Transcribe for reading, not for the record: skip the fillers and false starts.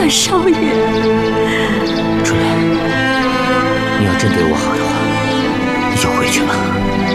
少爷。 春雷，你要真对我好的话，你就回去吧。